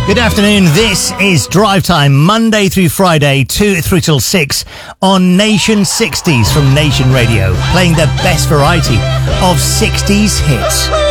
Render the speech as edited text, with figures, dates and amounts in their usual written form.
Good afternoon. This is Drive Time, Monday through Friday, 2 through till 6 on Nation 60s from Nation Radio, playing the best variety of 60s hits.